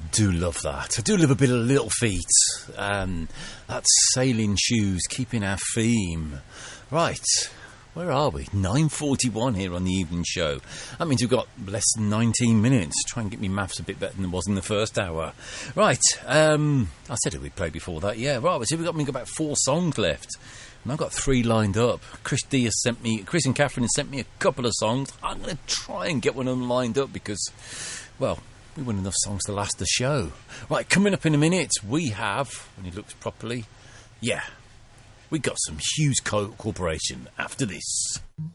do love that. I do love a bit of Little Feet. That's Sailing Shoes, keeping our theme. Right, where are we? 9:41 here on the evening show. That means we've got less than 19 minutes. Try and get me maths a bit better than it was in the first hour. Right, I said it we'd play before that. Yeah, right, so we've got about 4 songs left. And I've got 3 lined up. Chris and Catherine has sent me a couple of songs. I'm going to try and get one of them lined up because, well, we want enough songs to last the show. Right, coming up in a minute, we have, when he looks properly, we got some Hughes Corporation after this.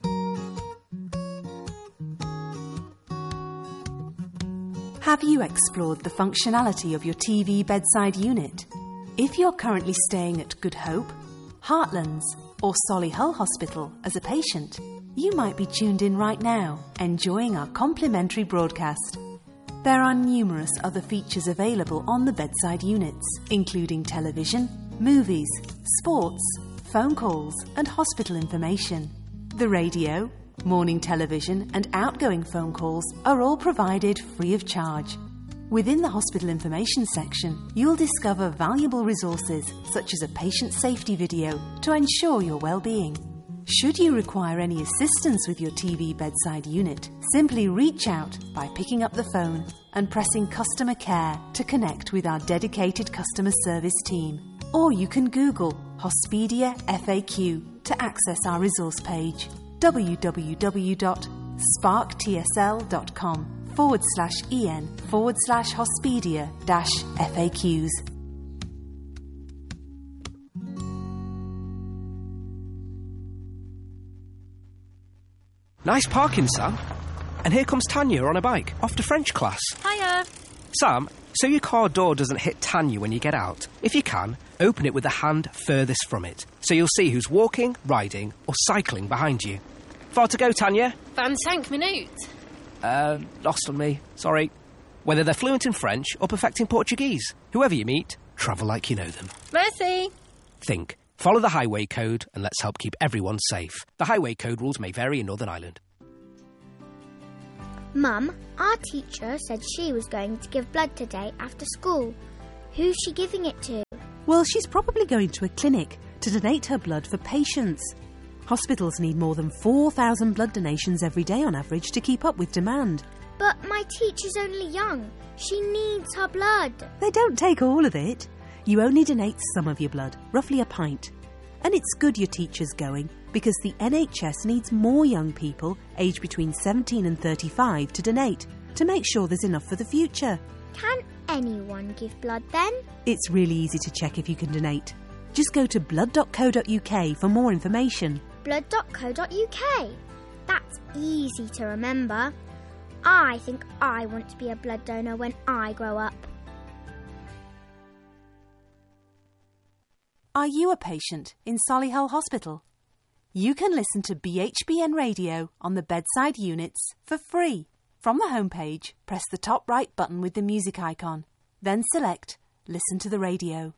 Have you explored the functionality of your TV bedside unit? If you're currently staying at Good Hope, Heartlands or Solihull Hospital as a patient, you might be tuned in right now, enjoying our complimentary broadcast. There are numerous other features available on the bedside units, including television, movies, sports, phone calls and hospital information. The radio, morning television and outgoing phone calls are all provided free of charge. Within the hospital information section, you'll discover valuable resources such as a patient safety video to ensure your well-being. Should you require any assistance with your TV bedside unit, simply reach out by picking up the phone and pressing Customer Care to connect with our dedicated customer service team. Or you can Google Hospedia FAQ to access our resource page, www.sparktsl.com/en/Hospedia-FAQs. Nice parking, Sam. And here comes Tanya on a bike, off to French class. Hiya. Sam, so your car door doesn't hit Tanya when you get out. If you can, open it with the hand furthest from it, so you'll see who's walking, riding, or cycling behind you. Far to go, Tanya? 25 minutes. Lost on me. Sorry. Whether they're fluent in French or perfecting Portuguese, whoever you meet, travel like you know them. Merci. Think. Follow the highway code and let's help keep everyone safe. The highway code rules may vary in Northern Ireland. Mum, our teacher said she was going to give blood today after school. Who's she giving it to? Well, she's probably going to a clinic to donate her blood for patients. Hospitals need more than 4,000 blood donations every day on average to keep up with demand. But my teacher's only young. She needs her blood. They don't take all of it. You only donate some of your blood, roughly a pint. And it's good your teacher's going, because the NHS needs more young people aged between 17 and 35 to donate, to make sure there's enough for the future. Can anyone give blood then? It's really easy to check if you can donate. Just go to blood.co.uk for more information. Blood.co.uk? That's easy to remember. I think I want to be a blood donor when I grow up. Are you a patient in Solihull Hospital? You can listen to BHBN Radio on the bedside units for free. From the homepage, press the top right button with the music icon. Then select Listen to the Radio.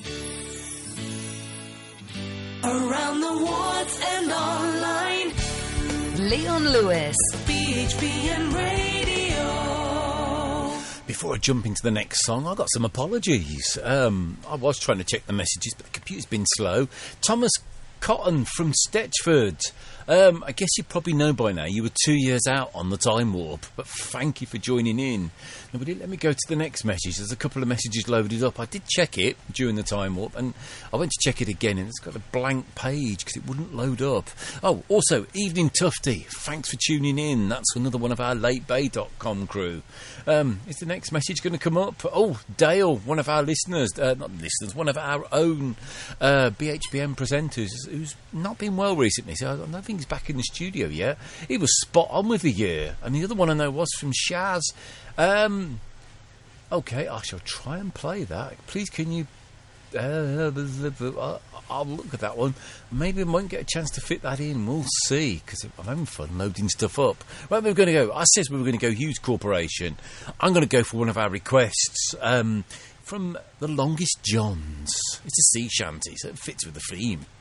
Around the wards and online, Leon Lewis, BHBN Radio. Before I jump into the next song, I got some apologies. I was trying to check the messages, but the computer's been slow. Thomas Cotton from Stetchford. I guess you probably know by now you were 2 years out on the time warp, but thank you for joining in. Now, but let me go to the next message. There's a couple of messages loaded up. I did check it during the time warp, and I went to check it again, and it's got a blank page because it wouldn't load up. Oh, also, Evening Tufty, thanks for tuning in. That's another one of our latebay.com crew. Is the next message going to come up? Oh, Dale, one of our listeners, one of our own BHBN presenters who's not been well recently, so I don't think he's back in the studio yet. He was spot on with the year. And the other one I know was from Shaz. Okay, I shall try and play that. Please, can you... I'll look at that one. Maybe I won't get a chance to fit that in. We'll see, because I'm having fun loading stuff up. Right, we're going to go. I said we were going to go Hughes Corporation. I'm going to go for one of our requests. From The Longest Johns. It's a sea shanty, so it fits with the theme.